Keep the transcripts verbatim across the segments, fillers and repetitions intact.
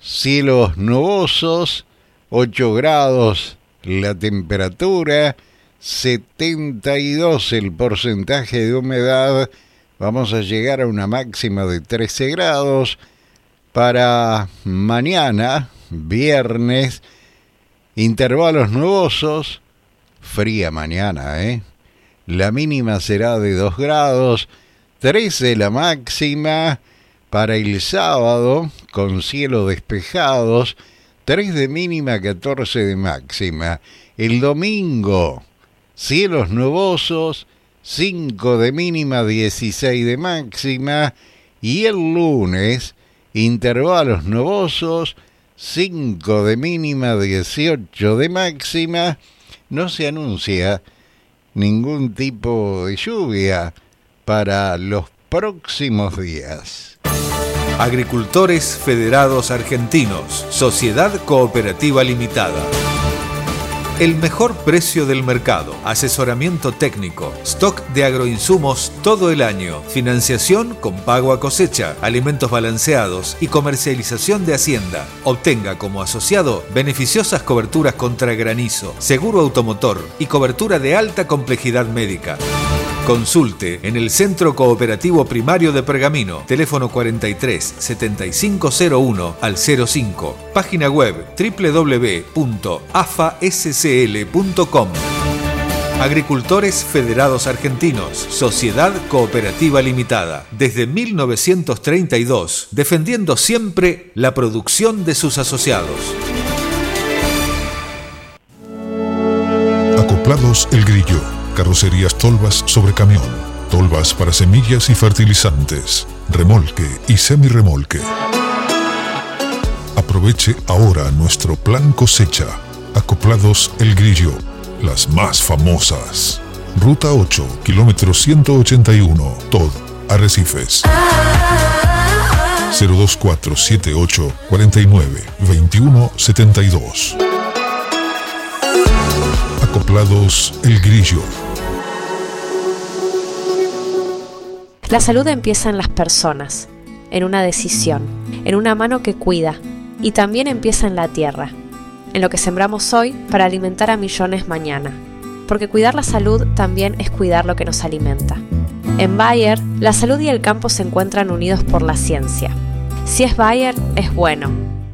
cielos nubosos, ocho grados la temperatura, setenta y dos el porcentaje de humedad. Vamos a llegar a una máxima de trece grados. Para mañana, viernes, intervalos nubosos, fría mañana, ¿eh? La mínima será de dos grados, trece la máxima. Para el sábado, con cielo despejados, tres de mínima, catorce de máxima. El domingo, cielos nubosos, cinco de mínima, dieciséis de máxima. Y el lunes, intervalos nubosos, cinco de mínima, dieciocho de máxima. No se anuncia ningún tipo de lluvia para los próximos días. Agricultores Federados Argentinos, Sociedad Cooperativa Limitada. El mejor precio del mercado, asesoramiento técnico, stock de agroinsumos todo el año, financiación con pago a cosecha, alimentos balanceados y comercialización de hacienda. Obtenga como asociado beneficiosas coberturas contra granizo, seguro automotor y cobertura de alta complejidad médica. Consulte en el Centro Cooperativo Primario de Pergamino, teléfono cuarenta y tres, setenta y cinco cero uno al cero cinco, página web doble u doble u doble u punto a f a s c l punto com. Agricultores Federados Argentinos, Sociedad Cooperativa Limitada, desde mil novecientos treinta y dos, defendiendo siempre la producción de sus asociados. Acoplados El Grillo. Carrocerías Tolvas sobre camión, tolvas para semillas y fertilizantes, remolque y semirremolque. Aproveche ahora nuestro plan cosecha. Acoplados El Grillo, las más famosas. Ruta ocho, kilómetro ciento ochenta y uno, Tod, Arrecifes. cero dos cuatro siete ocho, cuarenta y nueve, veintiuno setenta y dos. Acoplados El Grillo. La salud empieza en las personas, en una decisión, en una mano que cuida, y también empieza en la tierra, en lo que sembramos hoy para alimentar a millones mañana, porque cuidar la salud también es cuidar lo que nos alimenta. En Bayer, la salud y el campo se encuentran unidos por la ciencia. Si es Bayer, es bueno.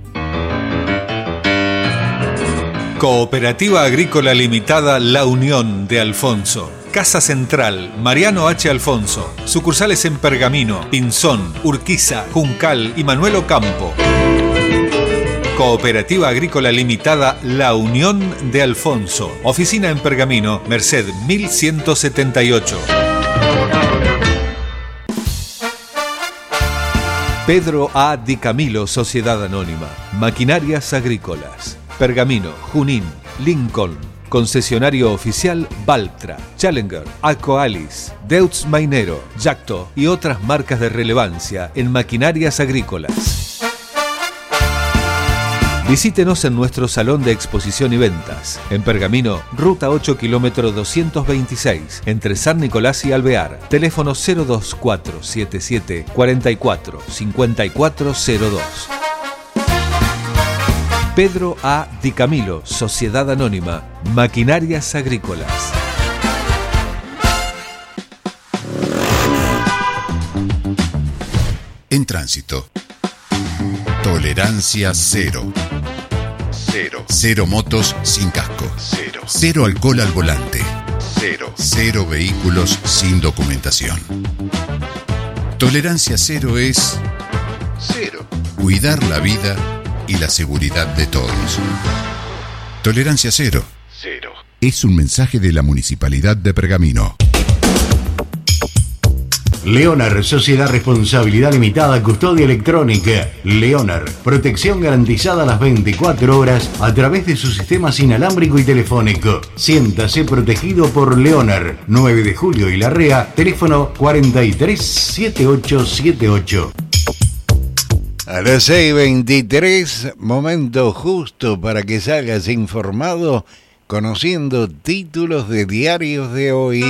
Cooperativa Agrícola Limitada La Unión de Alfonso. Casa Central, Mariano H. Alfonso. Sucursales en Pergamino, Pinzón, Urquiza, Juncal y Manuel Ocampo. Cooperativa Agrícola Limitada La Unión de Alfonso. Oficina en Pergamino, Merced mil ciento setenta y ocho. Pedro A. Di Camilo, Sociedad Anónima. Maquinarias Agrícolas. Pergamino, Junín, Lincoln. Concesionario oficial Valtra, Challenger, Akoalis, Deutz Mainero, Yacto y otras marcas de relevancia en maquinarias agrícolas. Visítenos en nuestro salón de exposición y ventas. En Pergamino, ruta ocho, kilómetro doscientos veintiséis, entre San Nicolás y Alvear. Teléfono cero dos cuatro siete siete, cuarenta y cuatro, cincuenta y cuatro cero dos. Pedro A. Di Camilo, Sociedad Anónima, Maquinarias Agrícolas. En tránsito. Tolerancia cero. Cero. Cero motos sin casco. Cero. Cero alcohol al volante. Cero. Cero vehículos sin documentación. Tolerancia cero es cero. Cuidar la vida y la seguridad de todos. Tolerancia cero. Cero. Es un mensaje de la Municipalidad de Pergamino. Leonard, Sociedad Responsabilidad Limitada, Custodia Electrónica. Leonard, protección garantizada las veinticuatro horas a través de su sistema inalámbrico y telefónico. Siéntase protegido por Leonard. nueve de julio y Larrea, teléfono cuarenta y tres, setenta y ocho setenta y ocho. A las seis veintitrés, momento justo para que salgas informado, conociendo títulos de diarios de hoy.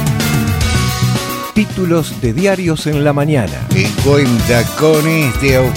Títulos de diarios en la mañana. Que cuenta con este auspicio.